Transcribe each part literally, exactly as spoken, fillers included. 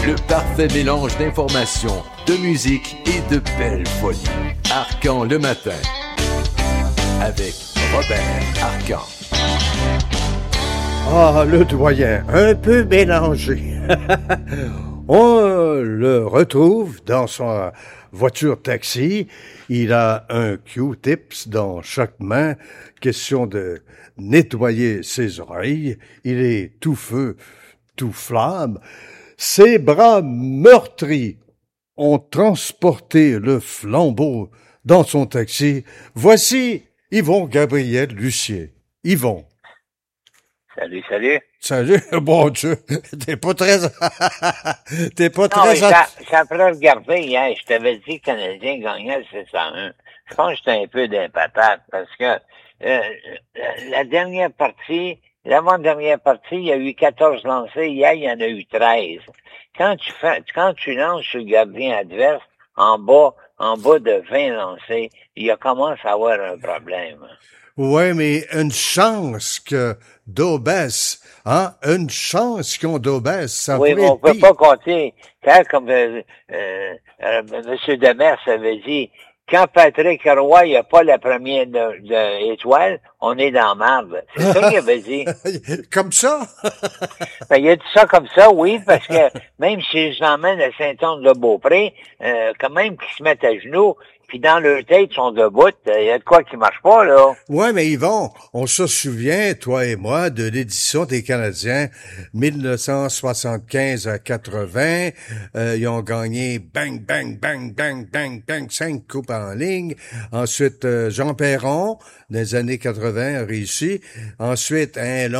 Le parfait mélange d'informations, de musique et de belles folies. Arcan le matin, avec Robert Arcan. Ah, le doyen, un peu mélangé. On le retrouve dans sa voiture taxi. Il a un Q-tips dans chaque main. Question de nettoyer ses oreilles. Il est tout feu, tout flamme. Ses bras meurtris ont transporté le flambeau dans son taxi. Voici Yvon Gabriel Lucier. Yvon. Salut, salut. Salut, bon Dieu, t'es pas très... t'es pas Non, très... mais ça, ça pourrait regarder hier, je t'avais dit que le Canadien gagnait le six à un. Je pense que j'étais un peu d'impatate parce que euh, la dernière partie, l'avant-dernière partie, il y a eu quatorze lancés, hier, il y en a eu treize. Quand tu fais, quand tu lances sur le gardien adverse, en bas, en bas de vingt lancés, il y a commence à avoir un problème. Ouais, mais une chance que Daubès, hein, une chance qu'on Daubès, ça oui, pourrait mais on être peut pire. pas compter. Quand, comme euh, euh, euh, M. Demers avait dit, quand Patrick Roy n'a pas la première de, de étoile, on est dans marde. C'est ça qu'il avait dit. Comme ça? Ben, il a dit ça comme ça, oui, parce que même si je l'emmène à Saint-Anne-de-Beaupré, euh, quand même qu'ils se mettent à genoux, puis dans leur tête, ils sont debout, il y a de quoi qui marche pas, là. Ouais, mais Yvon, on se souvient, toi et moi, de l'édition des Canadiens dix-neuf cent soixante-quinze à quatre-vingts. Euh, ils ont gagné bang, bang, bang, bang, bang, bang, cinq coupes en ligne. Ensuite, euh, Jean Perron, dans les années quatre-vingts, a réussi. Ensuite, un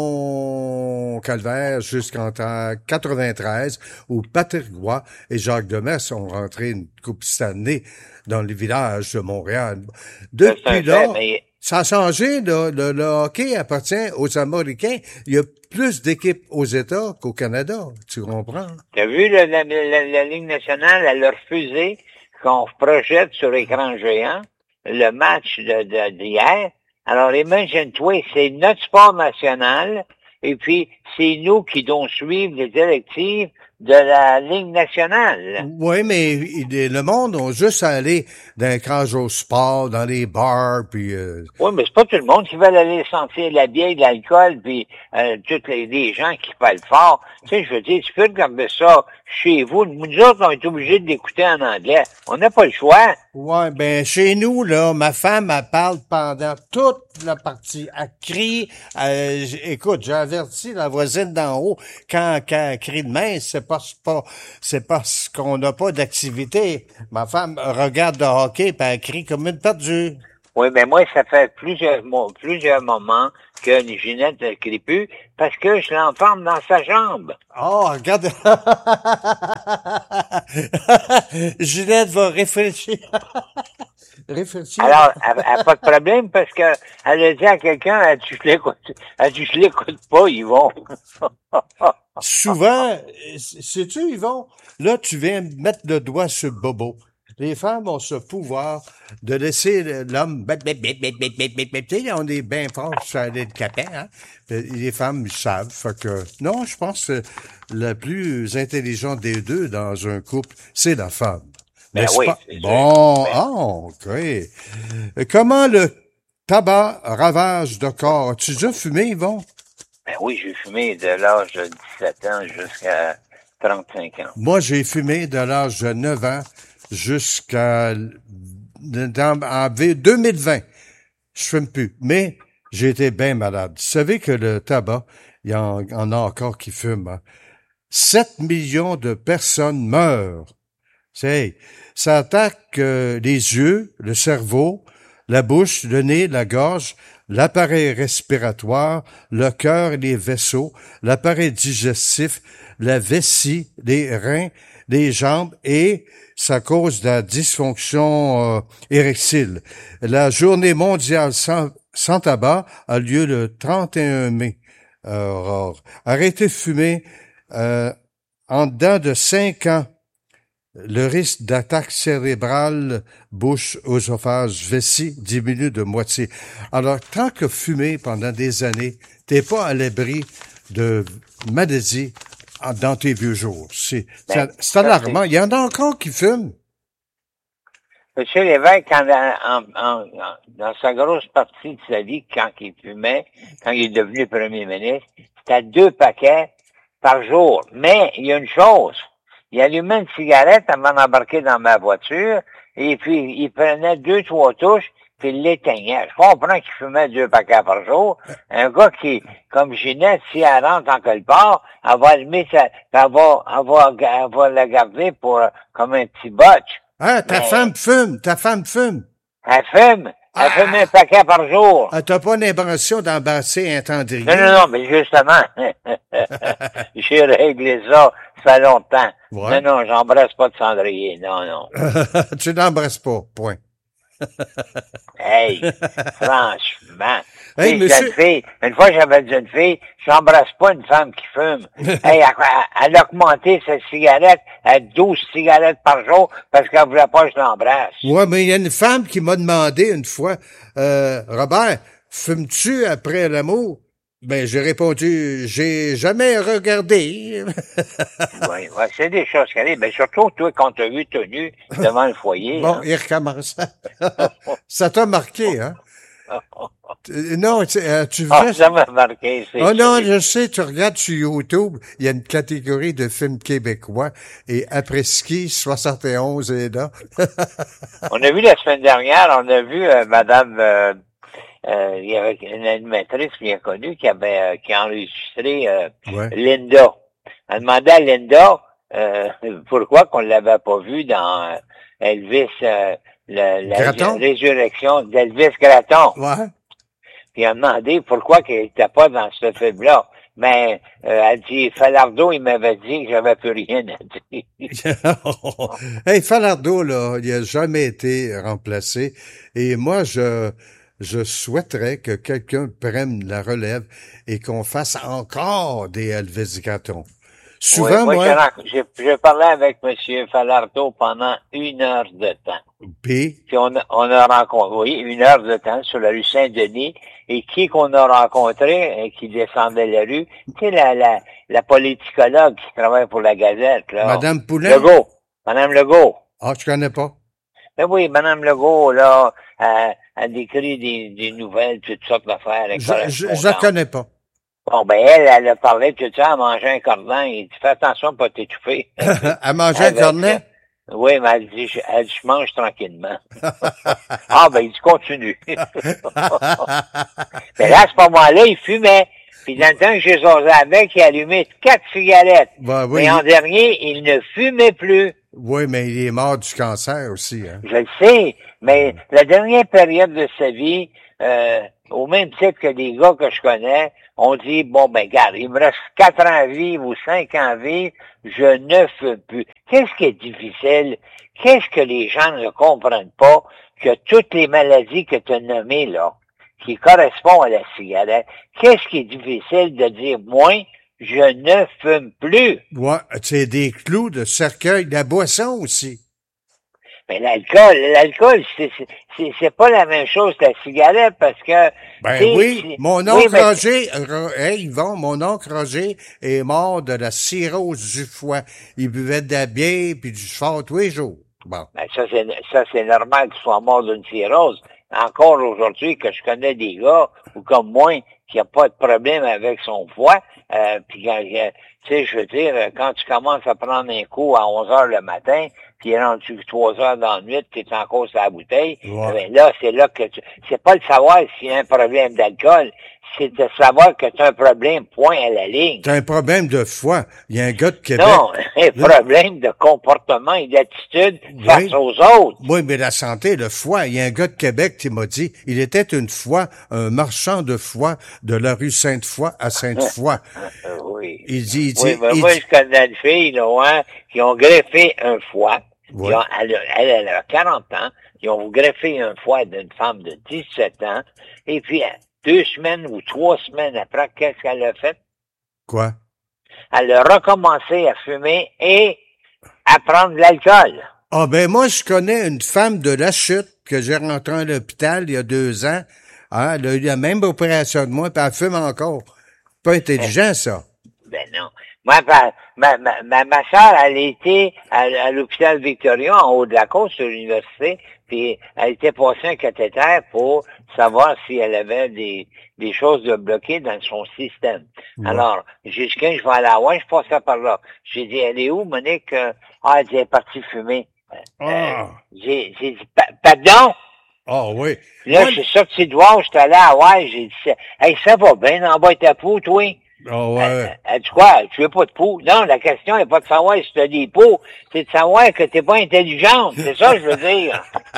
long calvaire jusqu'en quatre-vingt-treize, où Patrick Roy et Jacques Demers ont rentré une coupe Stanley dans les villages de Montréal. Depuis là, mais... ça a changé. Le, le, le hockey appartient aux Américains. Il y a plus d'équipes aux États qu'au Canada. Tu comprends? T'as vu la, la, la, la Ligue nationale, elle a refusé qu'on projette sur écran géant le match de, de, d'hier. Alors imagine-toi, c'est notre sport national et puis c'est nous qui devons suivre les directives de la Ligue nationale. Oui, mais le monde a juste à aller dans les cages au sport, dans les bars, puis... Euh... Oui, mais c'est pas tout le monde qui va aller sentir la bière, de l'alcool, puis euh, tous les, les gens qui parlent fort. Tu sais, je veux dire, tu peux regarder ça chez vous. Nous autres, on est obligés d'écouter en anglais. On n'a pas le choix. Ouais, ben chez nous, là, ma femme, elle parle pendant toute la partie. Elle crie. Euh, écoute, j'ai averti la voisine d'en haut, quand, quand elle crie de main, c'est pas, c'est pas, c'est parce qu'on n'a pas d'activité. Ma femme regarde le hockey, puis elle crie comme une perdue. Oui, mais moi, ça fait plusieurs, plusieurs moments que Ginette ne crie plus parce que je l'enferme dans sa jambe. Oh, regarde. Ginette va réfléchir. réfléchir. Alors, elle n'a pas de problème parce que elle a dit à quelqu'un, elle dit, je l'écoute, elle dit, je l'écoute pas, ils vont. Souvent, sais-tu, Yvon, là, tu viens mettre le doigt sur le bobo. Les femmes ont ce pouvoir de laisser l'homme... On est bien fort sur aller le capin, hein? Les femmes, ils savent. Fait que, non, je pense que la plus intelligente des deux dans un couple, c'est la femme. Ben oui, pas? Bon, ah, ok. Comment le tabac ravage de corps? As-tu déjà fumé, Yvon? Ben oui, j'ai fumé de l'âge de dix-sept ans jusqu'à trente-cinq ans. Moi, j'ai fumé de l'âge de neuf ans jusqu'à dans, en deux mille vingt. Je fume plus. Mais j'ai été bien malade. Vous savez que le tabac, il y en, en a encore qui fument. Hein? sept millions de personnes meurent. C'est, ça attaque euh, les yeux, le cerveau, la bouche, le nez, la gorge, l'appareil respiratoire, le cœur et les vaisseaux, l'appareil digestif, la vessie, les reins, les jambes et ça cause de la dysfonction euh, érectile. La journée mondiale sans, sans tabac a lieu le trente et un mai. Euh, arrêtez de fumer euh, en dedans de cinq ans. Le risque d'attaque cérébrale, bouche, oesophage, vessie diminue de moitié. Alors, tant que fumer pendant des années, t'es pas à l'abri de maladies dans tes vieux jours. C'est, Ben, c'est, c'est alarmant. Il y en a encore qui fument. M. Lévesque, en, en, en, en- dans sa grosse partie de sa vie, quand il fumait, quand il est devenu premier ministre, c'était deux paquets par jour. Mais il y a une chose. Il allumait une cigarette avant d'embarquer dans ma voiture, et puis il prenait deux, trois touches, puis il l'éteignait. Je comprends qu'il fumait deux paquets par jour. Un gars qui, comme Ginette, si elle rentre en quelque part, elle va allumer sa, elle va, elle va, elle va la garder pour, comme un petit botch. Hein, ta Mais- femme fume, ta femme fume. Elle fume. Elle Ah! fume un paquet par jour. Ah, t'as pas l'impression d'embrasser un tendrier? Non, non, non, mais justement, j'ai réglé ça, ça fait longtemps. Ouais. Non, non, j'embrasse pas de cendrier. Non, non. Tu n'embrasses pas, point. Hey, franchement. Hey, Hey, monsieur- jeune fille, une fois j'avais dit une fille, j'embrasse pas une femme qui fume. Hey, elle, elle a augmenté sa cigarette à douze cigarettes par jour parce qu'elle voulait pas que je l'embrasse. Ouais, mais il y a une femme qui m'a demandé une fois, euh, Robert, fumes-tu après l'amour? Ben, j'ai répondu, j'ai jamais regardé. Oui, ouais, c'est des choses qui arrivent. Ben, surtout, toi, quand t'as vu tenu devant le foyer. Bon, hein. il recommence. Ça t'a marqué, hein? Euh, Non, tu, euh, tu Ah, veux... ça m'a marqué. c'est- Oh non, c'est- je sais, tu regardes sur YouTube, il y a une catégorie de films québécois, et après-ski, soixante et onze est là. On a vu la semaine dernière, on a vu euh, Madame, euh, euh, il y avait une animatrice bien connue qui avait euh, qui a enregistré euh, Ouais. Linda. Elle demandait à Linda euh, pourquoi qu'on l'avait pas vu dans euh, Elvis, euh, la, la Gratton? résurrection d'Elvis Gratton. Ouais. Puis elle a demandé pourquoi qu'il n'était pas dans ce film-là. Mais euh, elle dit, Falardeau, il m'avait dit que j'avais plus rien à dire. Hey, Falardeau, là, il a jamais été remplacé. Et moi, je, je souhaiterais que quelqu'un prenne la relève et qu'on fasse encore des Elvis Gratton. Souvent, Oui, moi, moi, j'ai, j'ai, j'ai parlé avec M. Falardeau pendant une heure de temps. puis, Puis on a, on a rencontré, oui, une heure de temps sur la rue Saint-Denis. Et qui qu'on a rencontré, euh, qui descendait la rue, tu sais, la, la, la politicologue qui travaille pour la Gazette, là. Madame Poulain. Legault. Madame Legault. Ah, tu connais pas? Ben oui, Madame Legault, là, elle, elle décrit des, des nouvelles, toutes sortes d'affaires. Je, je, je la connais pas. Bon, ben, elle, elle a parlé de tout ça, elle mangeait un cordon, il dit, fais attention de pas t'étouffer. Elle mangeait un Avec- cornet? Oui, mais elle dit, je, elle dit, je mange tranquillement. Ah, ben, il dit, continue. Mais là, à ce moment-là, il fumait. Puis dans le temps que j'ai osé avec, il allumait quatre cigarettes. Ben oui. Mais en dernier, il ne fumait plus. Oui, mais il est mort du cancer aussi, hein. Je le sais, mais la dernière période de sa vie, euh, au même titre que des gars que je connais, on dit, bon, ben, regarde, il me reste quatre ans à vivre ou cinq ans à vivre, je ne fume plus. Qu'est-ce qui est difficile? Qu'est-ce que les gens ne comprennent pas? Que toutes les maladies que tu as nommées, là, qui correspondent à la cigarette, qu'est-ce qui est difficile de dire, moi, je ne fume plus? Ouais, c'est des clous de cercueil, de la boisson aussi. Mais l'alcool, l'alcool, c'est, c'est, c'est pas la même chose que la cigarette parce que... Ben c'est- oui, c'est- mon oui, oncle mais- Roger, Ro- hey Yvon, mon oncle Roger est mort de la cirrhose du foie. Il buvait de la bière puis du fort tous les jours. Bon. Ben, ça, c'est, ça, c'est normal qu'il soit mort d'une cirrhose. Encore aujourd'hui, que je connais des gars, ou comme moi, qui a pas de problème avec son foie, euh, puis quand, euh, tu sais, je veux dire, quand tu commences à prendre un coup à onze heures le matin, puis il est rendu trois heures dans la nuit, tu es encore sur la bouteille, Ouais. ben là, c'est là que tu... C'est pas de savoir s'il y a un problème d'alcool, c'est de savoir que tu as un problème, point à la ligne. T'as un problème de foie. Il y a un gars de Québec. Non, un problème de comportement et d'attitude Oui. face aux autres. Oui, mais la santé, le foie. Il y a un gars de Québec qui m'a dit, il était une fois un marchand de foie de la rue Sainte-Foy à Sainte-Foy. Euh, oui. Il dit, il dit, Oui, mais il moi, dit- je connais une fille, là, hein, qui ont greffé un foie. Ouais. Ils ont- elle, a- elle, elle a quarante ans. Ils ont greffé un foie d'une femme de dix-sept ans. Et puis, deux semaines ou trois semaines après, qu'est-ce qu'elle a fait? quoi? Elle a recommencé à fumer et à prendre de l'alcool. Ah ben moi, je connais une femme de la chute que j'ai rentrée à l'hôpital il y a deux ans. Hein, elle a eu la même opération de moi, puis elle fume encore. Pas intelligent, ça. Ben non. Moi, ma, ma, ma, ma soeur, elle était à, à l'hôpital Victoria, en haut de la côte, sur l'université, puis elle était passée un cathéter pour savoir si elle avait des, des choses de bloquées dans son système. Ouais. Alors, j'ai dit, quand je vais à la ouais, je passais par là. J'ai dit, elle est où, Monique? Ah, elle est partie fumer. Oh. Euh, j'ai, j'ai dit, pardon? Ah oh, oui. Là, je suis sorti de voir, j'étais allé à ouais, j'ai dit, hey, ça va bien, en bas ta peau, toi? Oh, ouais. Elle, elle dit quoi? Tu veux pas de peau? Non, la question n'est pas de savoir si tu as des peaux, c'est de savoir que t'es pas intelligente. C'est ça que je veux dire.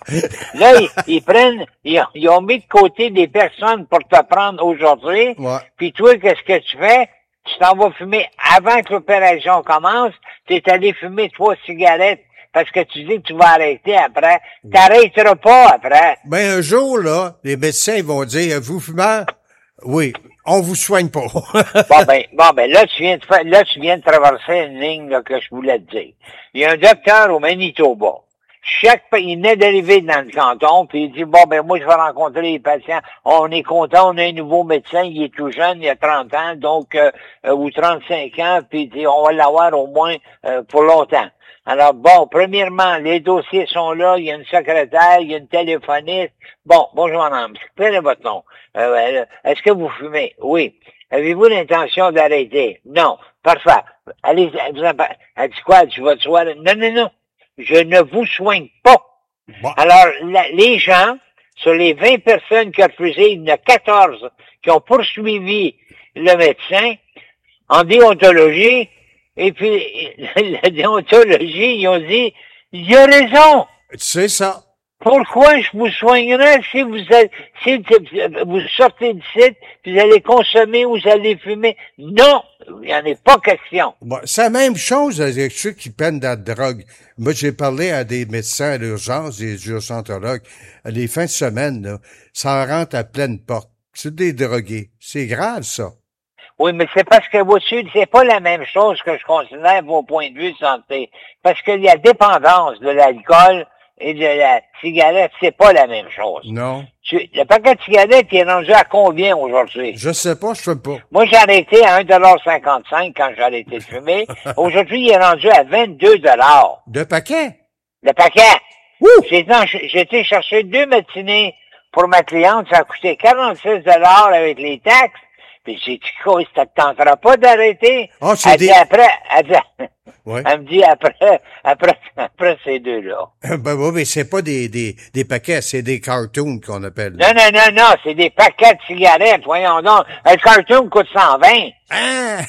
Là, ils, ils prennent, ils, ils ont mis de côté des personnes pour te prendre aujourd'hui. Ouais. Puis toi, qu'est-ce que tu fais? Tu t'en vas fumer avant que l'opération commence. Tu es allé fumer trois cigarettes parce que tu dis que tu vas arrêter après. T'arrêteras pas après. Ben, un jour, là, les médecins, ils vont dire, vous fumez? Oui. On vous soigne pas. bon ben, bon ben là tu viens de faire, là tu viens de traverser une ligne là, que je voulais te dire. Il y a un docteur au Manitoba. Chaque il venait d'arriver dans le canton, puis il dit bon ben moi je vais rencontrer les patients. On est content, on a un nouveau médecin, il est tout jeune, il a trente ans, donc euh, ou trente-cinq ans, puis il dit on va l'avoir au moins euh, pour longtemps. Alors, bon, premièrement, les dossiers sont là, il y a une secrétaire, il y a une téléphoniste. Bon, bonjour madame, quel est votre nom? Euh, est-ce que vous fumez? Oui. Avez-vous l'intention d'arrêter? Non. Parfait. Allez, elle dit quoi? Tu vas te soigner? Non, non, non. Je ne vous soigne pas. Bon. Alors, la, les gens, sur les vingt personnes qui ont refusé, il y en a quatorze qui ont poursuivi le médecin en déontologie. Et puis, la déontologie, ils ont dit, il a raison. C'est ça. Pourquoi je vous soignerais si vous allez, si vous sortez d'ici, puis vous allez consommer ou vous allez fumer? Non, il n'y en est pas question. Bon, c'est la même chose avec ceux qui prennent de la drogue. Moi, j'ai parlé à des médecins à l'urgence, des urgentologues, les fins de semaine, là, ça rentre à pleine porte. C'est des drogués. C'est grave, ça. Oui, mais c'est parce que vous-dessus, c'est pas la même chose que je considère vos points de vue de santé. Parce qu'il y a dépendance de l'alcool et de la cigarette, c'est pas la même chose. Non. Tu, le paquet de cigarettes, il est rendu à combien aujourd'hui? Je sais pas, je sais pas. Moi, j'ai arrêté à un dollar cinquante-cinq quand j'ai arrêté de fumer. Aujourd'hui, il est rendu à vingt-deux dollars. De paquet? Le paquet. Ouh! J'ai, j'ai été chercher deux matinées pour ma cliente, ça a coûté quarante-six dollars avec les taxes. Puis j'ai dit, quoi, ça te tentera pas d'arrêter? Oh, c'est elle des... dit après, elle, dit, ouais. elle me dit après, après, après ces deux-là. Ben oui, mais c'est pas des, des, des paquets, c'est des cartoons qu'on appelle. Non, non, non, non, c'est des paquets de cigarettes, voyons donc. Un cartoon coûte cent vingt. Ah!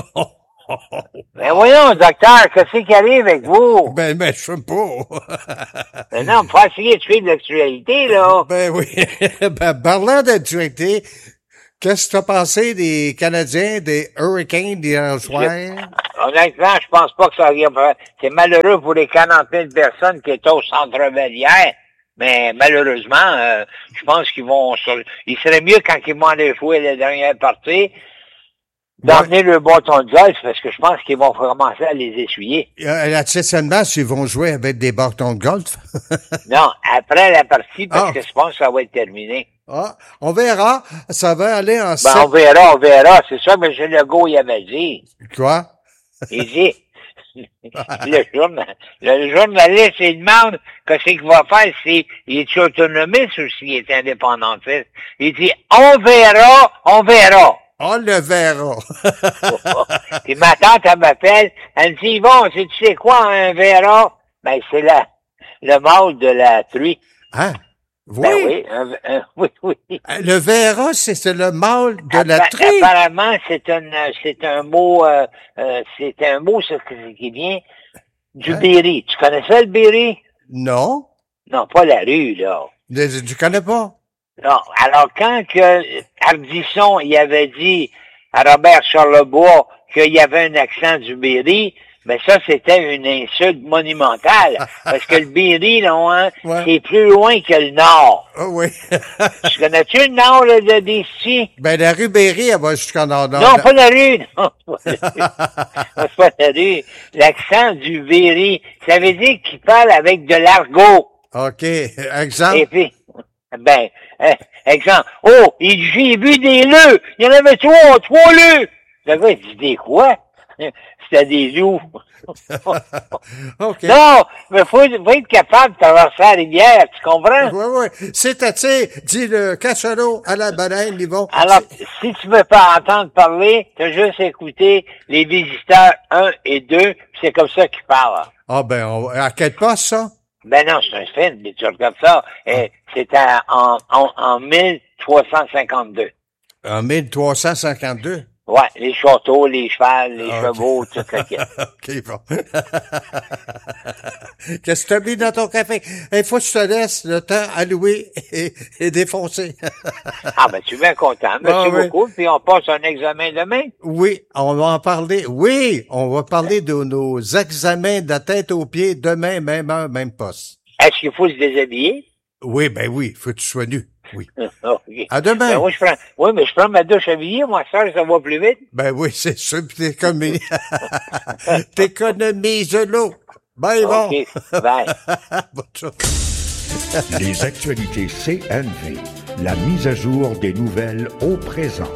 Ben voyons, docteur, qu'est-ce qui arrive avec vous? Ben, ben, je sais pas. Ben non, faut essayer de suivre l'actualité, là. Ben oui. Ben, parlant d'actualité, qu'est-ce que tu as pensé des Canadiens, des Hurricanes d'hier soir? Honnêtement, je pense pas que ça arrive. C'est malheureux pour les quarante mille personnes qui étaient au Centre-Bell hier. Mais malheureusement, euh, je pense qu'ils vont... Il serait mieux quand ils vont aller jouer la dernière partie d'emmener ouais. le bâton de golf, parce que je pense qu'ils vont commencer à les essuyer. Euh, la seulement s'ils vont jouer avec des bâtons de golf? Non, après la partie, parce ah. que je pense que ça va être terminé. Ah, on verra. Ça va aller en... Ben, sept... on verra, on verra. C'est ça, mais M. Legault, il avait dit. Quoi? Il dit... le, journal, le journaliste, il demande qu'est-ce qu'il va faire s'il est autonomiste ou s'il est indépendantiste. Il dit, on verra, on verra. On le verra. Puis ma tante, elle m'appelle, elle me dit, bon, tu sais quoi, un verra? Ben, c'est la, le mâle de la truie. Hein? Oui. Ben oui, un, un, oui, oui. Le verra, c'est le mâle de Appa- la truie. Apparemment, c'est un, c'est un mot, euh, euh, c'est un mot, ce qui vient du hein? Berry. Tu connais ça, le Berry? Non. Non, pas la rue, là. De, tu connais pas? Non. Alors, quand que Ardisson, il avait dit à Robert Charlebois qu'il y avait un accent du Berry, ben ça, c'était une insulte monumentale. Parce que le Berry, là, hein, ouais. c'est plus loin que le Nord. Ah oui. Tu connais-tu le Nord, là, de d'ici? Ben, la rue Berry, elle va jusqu'en Nord. Non, pas la rue. Non, c'est pas la rue. L'accent du Berry, ça veut dire qu'il parle avec de l'argot. OK. Exemple. Et puis, ben, euh, exemple. Oh, il j'ai vu des leux. Il y en avait trois, trois leux. Le gars, il dit des quoi? c'était des loups. OK. Non, mais faut, faut être capable de traverser la rivière, tu comprends? Oui, oui. C'est-à-dire, dit le cachalot à la baleine, ils vont... Alors, si tu veux pas entendre parler, t'as juste écouté les visiteurs un et deux, c'est comme ça qu'ils parlent. Ah ben, on... à quel poste, ça? Ben non, c'est un film, mais tu regardes ça, et c'était en, en, en mille trois cent cinquante-deux. En mille trois cent cinquante-deux? Ouais, les châteaux, les chevals, les okay. chevaux, tout ça. OK, bon. Qu'est-ce que tu as mis dans ton café? Il faut que je te laisse le temps alloué et, et défoncé. Ah, ben, tu es bien content. Merci ah, oui. beaucoup. Puis on passe un examen demain. Oui, on va en parler. Oui, on va parler de nos examens de la tête aux pieds demain, même heure, même poste. Est-ce qu'il faut se déshabiller? Oui, ben oui, faut que tu sois nu. Oui. Okay. À demain. Ben, moi, je prends, oui, mais je prends ma douche habillée, moi, ça, ça va plus vite. Ben oui, c'est sûr, pis t'économises, t'économises l'eau. Ben bon. OK, bye. Les actualités C N V, la mise à jour des nouvelles au présent.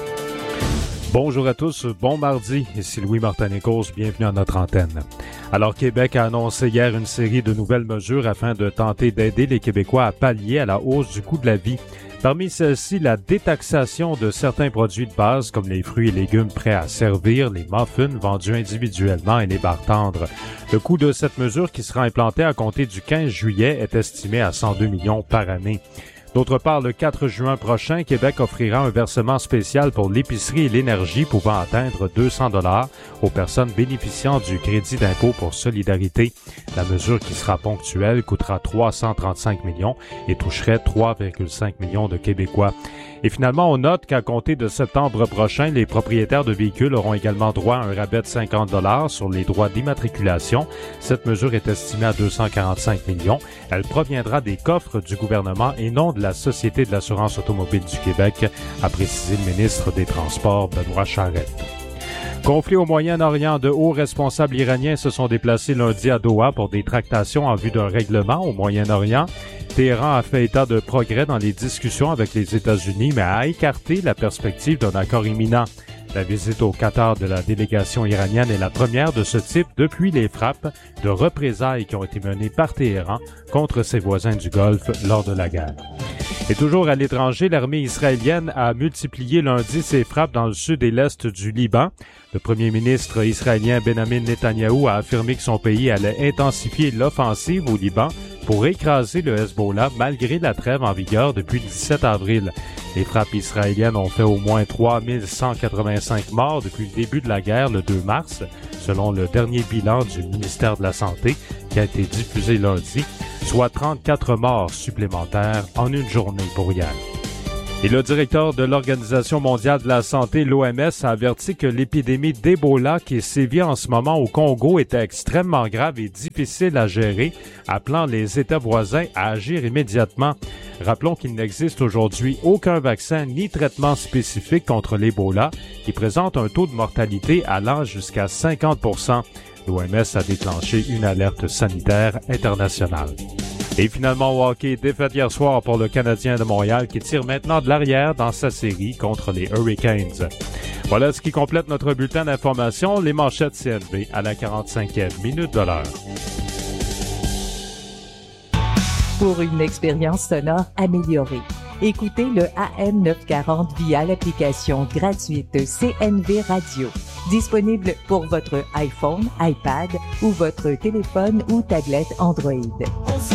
Bonjour à tous, bon mardi, ici Louis Martin-Nécosse, bienvenue à notre antenne. Alors, Québec a annoncé hier une série de nouvelles mesures afin de tenter d'aider les Québécois à pallier à la hausse du coût de la vie. Parmi celles-ci, la détaxation de certains produits de base comme les fruits et légumes prêts à servir, les muffins vendus individuellement et les barres tendres. Le coût de cette mesure qui sera implantée à compter du quinze juillet est estimé à cent deux millions par année. D'autre part, le quatre juin prochain, Québec offrira un versement spécial pour l'épicerie et l'énergie pouvant atteindre deux cents dollars aux personnes bénéficiant du crédit d'impôt pour solidarité. La mesure qui sera ponctuelle coûtera trois cent trente-cinq millions et toucherait trois virgule cinq millions de Québécois. Et finalement, on note qu'à compter de septembre prochain, les propriétaires de véhicules auront également droit à un rabais de cinquante dollars sur les droits d'immatriculation. Cette mesure est estimée à deux cent quarante-cinq millions. Elle proviendra des coffres du gouvernement et non de la Société de l'assurance automobile du Québec, a précisé le ministre des Transports, Benoît Charette. Conflit au Moyen-Orient, de hauts responsables iraniens se sont déplacés lundi à Doha pour des tractations en vue d'un règlement au Moyen-Orient. Téhéran a fait état de progrès dans les discussions avec les États-Unis, mais a écarté la perspective d'un accord imminent. La visite au Qatar de la délégation iranienne est la première de ce type depuis les frappes de représailles qui ont été menées par Téhéran contre ses voisins du Golfe lors de la guerre. Et toujours à l'étranger, l'armée israélienne a multiplié lundi ses frappes dans le sud et l'est du Liban. Le premier ministre israélien Benjamin Netanyahou a affirmé que son pays allait intensifier l'offensive au Liban pour écraser le Hezbollah malgré la trêve en vigueur depuis le dix-sept avril. Les frappes israéliennes ont fait au moins trois mille cent quatre-vingt-cinq morts depuis le début de la guerre le deux mars, selon le dernier bilan du ministère de la Santé qui a été diffusé lundi, soit trente-quatre morts supplémentaires en une journée pour hier. Et le directeur de l'Organisation mondiale de la santé, l'O M S, a averti que l'épidémie d'Ebola qui sévit en ce moment au Congo était extrêmement grave et difficile à gérer, appelant les États voisins à agir immédiatement. Rappelons qu'il n'existe aujourd'hui aucun vaccin ni traitement spécifique contre l'Ebola qui présente un taux de mortalité allant jusqu'à cinquante pour cent. L'O M S a déclenché une alerte sanitaire internationale. Et finalement, au hockey, défaite hier soir pour le Canadien de Montréal qui tire maintenant de l'arrière dans sa série contre les Hurricanes. Voilà ce qui complète notre bulletin d'information, les manchettes C N V à la quarante-cinquième minute de l'heure. Pour une expérience sonore améliorée, écoutez le A M neuf cent quarante via l'application gratuite C N V Radio. Disponible pour votre iPhone, iPad ou votre téléphone ou tablette Android.